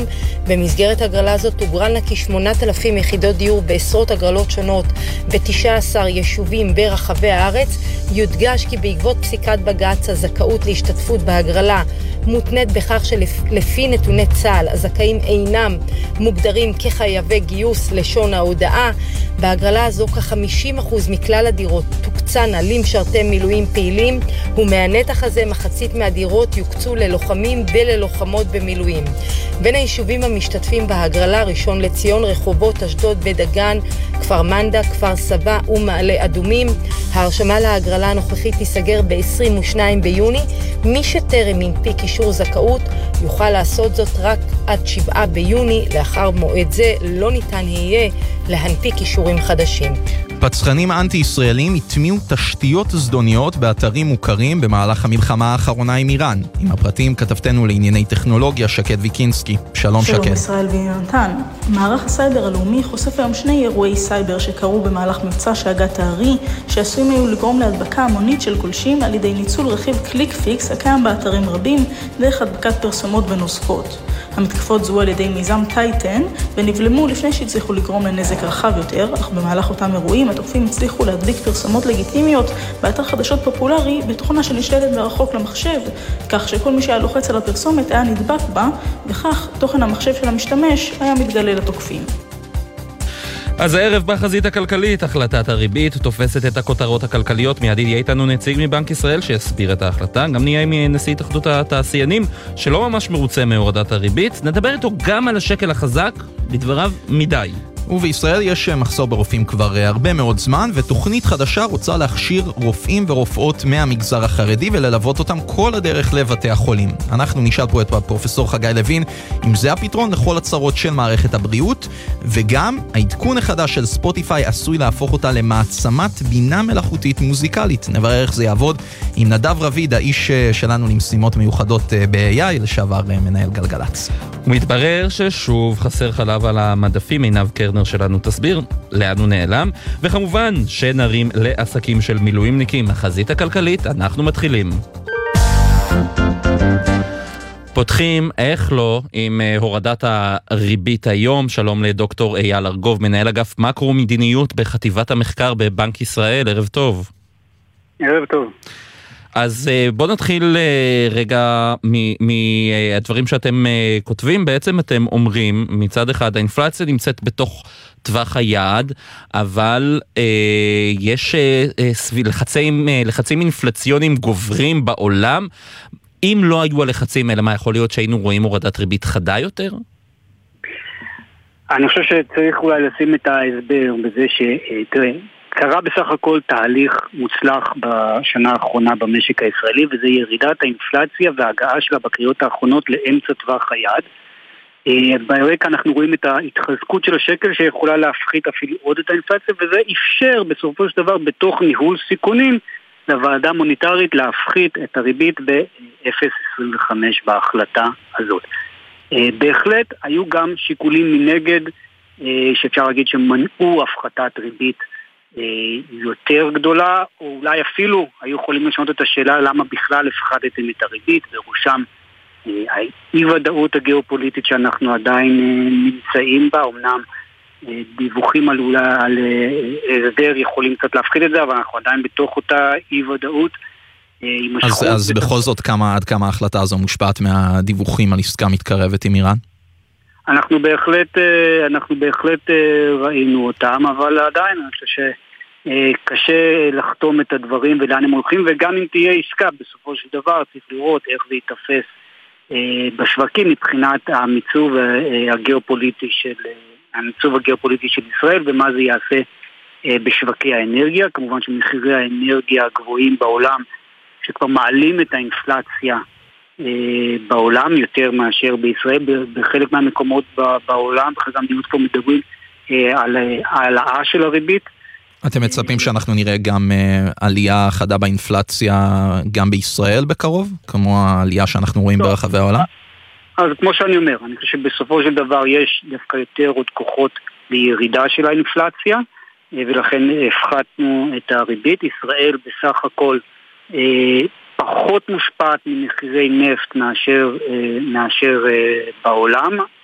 במסגרת הגרלה הזאת תוגרלנה כ8,000 יחידות דיור בעשרות הגרלות שונות ב-19 יישובים ברחבי הארץ. יודגש כי בעקבות פסיקת בג"ץ הזכאות להשתתפות בהגרלה מותנית בכך שלפי נתוני צה"ל הזכאים אינם מוגדרים כחייבי גיוס לשון ההודעה. בהגרלה הזו כ-50% מכלל הדירות תוקצנה למשרתי מילואים פעילים, ומהנתח הזה מחצית מהדירות יוקצו ללוחמים וללוחמות במילואים. בין היישובים המשתתפים בהגרלה ראשון לציון, רחובות, אשדוד, בית דגן, כפר מנדה, כפר סבא ומעלה אדומים. ההרשמה להגרלה הנוכחית תיסגר ב-22 ביוני. מי שטרם הנפיק אישור זכאות יוכל לעשות זאת רק עד 7 ביוני. לאחר מועד זה לא ניתן יהיה להנפיק אישורים חדשים. פצחנים אנטי-ישראלים התמיעו תשתיות זדוניות באתרים מוכרים במהלך המלחמה האחרונה עם איראן. עם הפרטים כתבתנו לענייני טכנולוגיה שקד ויקינסקי. שלום שקד. שלום ישראל ויונתן. מערך הסייבר הלאומי חושף היום 2 אירועי סייבר שקרו במהלך מבצע שהגה תארי, שעשויים היו לגרום להדבקה המונית של גולשים על ידי ניצול רכיב קליק פיקס הקיים באתרים רבים דרך הדבקת פרסומות ונוספות. המתקפות זוהו על ידי מיזם טייטן ונבלמו לפני שהצליחו לגרום לנזק רחב יותר, אך במהלך אותם אירועים התוקפים הצליחו להדביק פרסומות לגיטימיות באתר חדשות פופולרי בתוכנה שנשלטת מרחוק למחשב, כך שכל מי שהיה לוחץ על הפרסומת היה נדבק בה, וכך תוכן המחשב של המשתמש היה מתגלה לתוקפים. אז הערב בחזית הכלכלית, החלטת הריבית תופסת את הכותרות הכלכליות. מיד יהיה איתנו נציג מבנק ישראל שיסביר את ההחלטה. גם נהיה עם נשיא התאחדות התעשיינים שלא ממש מרוצה מהורדת הריבית. נדבר איתו גם על השקל החזק, בדבריו מדי. ובישראל יש מחסור ברופאים כבר הרבה מאוד זמן, ותוכנית חדשה רוצה להכשיר רופאים ורופאות מהמגזר החרדי וללוות אותם כל הדרך לבתי החולים. אנחנו נשאל פה את פרופסור חגי לוין אם זה הפתרון לכל הצרות של מערכת הבריאות, וגם העדכון החדש של ספוטיפיי עשוי להפוך אותה למעצמת בינה מלאכותית מוזיקלית. נברר איך זה יעבוד עם נדב רביד, האיש שלנו למשימות מיוחדות ב-AI, לשעבר מנהל גלגלץ. ומתברר ששוב חסר חלב על המדפים. עינב קרנר שלנו תסביר לאן הוא נעלם, וכמובן שנרים לעסקים של מילואימניקים. החזית הכלכלית, אנחנו מתחילים. פותחים, איך לא, עם הורדת הריבית היום. שלום לדוקטור אייל ארגוב, מנהל אגף מקרו מדיניות בחטיבת המחקר בבנק ישראל. ערב טוב. ערב טוב. אז בוא נתחיל רגע מהדברים שאתם כותבים. בעצם אתם אומרים, מצד אחד האינפלציה נמצאת בתוך טווח היעד, אבל יש לחצים אינפלציוניים גוברים בעולם. אם לא היו הלחצים האלה, מה יכול להיות שהיינו רואים הורדת ריבית חדה יותר? אני חושב שצריך אולי לשים את ההסבר בזה תראה, קרה בסך הכל תהליך מוצלח בשנה האחרונה במשק הישראלי, וזה ירידת האינפלציה וההגעה שלה בקריאות האחרונות לאמצע טווח היעד. ברקע אנחנו רואים את ההתחזקות של השקל שיכולה להפחית אפילו עוד את האינפלציה, וזה אפשר בסופו של דבר בתוך ניהול סיכונים לוועדה מוניטרית להפחית את הריבית ב-0.25 בהחלטה הזאת. בהחלט היו גם שיקולים מנגד שאפשר להגיד שמנעו הפחתת ריבית יותר גדולה, או אולי אפילו היו יכולים לשנות את השאלה למה בכלל הפחתתם את הריבית, בראשם האי-ודאות הגיאופוליטית שאנחנו עדיין נמצאים בה. אמנם דיווחים על הסדר יכולים קצת להפחית את זה, אבל אנחנו עדיין בתוך אותה אי-ודאות. אז בכל זאת עד כמה ההחלטה הזו מושפעת מהדיווחים על עסקה מתקרבת עם איראן? אנחנו בהחלט ראינו אותם, אבל עדיין אני חושב שקשה לחתום את הדברים ולאן הם הולכים, וגם אם תהיה עסקה בסופו של דבר צריך לראות איך זה יתפס בשווקים מבחינת המיצוב הגיאופוליטי של ישראל ומה זה יעשה בשווקי האנרגיה. כמובן שמחירי האנרגיה הגבוהים בעולם שכבר מעלים את האינפלציה בעולם יותר מאשר בישראל, בחלק מהמקומות בעולם, בחלק מהמדינות פה מדברים על העלאה של הריבית. אתם מצפים שאנחנו נראה גם עלייה חדה באינפלציה גם בישראל בקרוב, כמו העלייה שאנחנו רואים ברחבי העולם? אז כמו שאני אומר, אני חושב שבסופו של דבר יש דווקא יותר עוד כוחות לירידה של האינפלציה, ולכן הפחתנו את הריבית. ישראל בסך הכל פחות מושפעת ממחירי נפט מאשר בעולם.